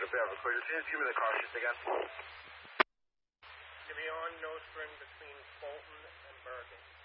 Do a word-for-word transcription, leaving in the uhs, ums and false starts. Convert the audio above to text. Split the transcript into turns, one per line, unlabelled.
Beverly. Clear. Can you just give me the car shift again?
Give me on Nostrum between Fulton and Bergen.